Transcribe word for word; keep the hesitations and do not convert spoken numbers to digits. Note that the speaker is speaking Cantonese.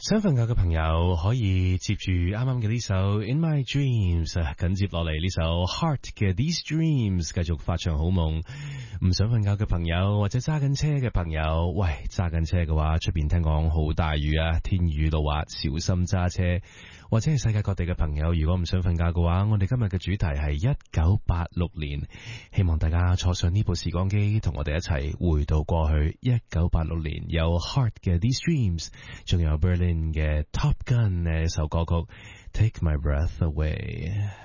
想瞓覺嘅朋友可以接住啱啱嘅呢首 In My Dreams， 緊接落嚟呢首 Heart 嘅 These Dreams， 繼續發場好夢。唔想瞓覺嘅朋友或者揸緊車嘅朋友，喂，揸緊車嘅話，出邊聽講好大雨啊，天雨路滑，小心揸車。或者係世界各地嘅朋友，如果唔想瞓覺嘅話，我哋今日嘅主題係一九八六年，希望大家坐上呢部時光機，同我哋一齊回到過去。一九八六年有 Heart 嘅 These Dreams， 仲有 Berlin 嘅 Top Gun 呢首歌曲 Take My Breath Away。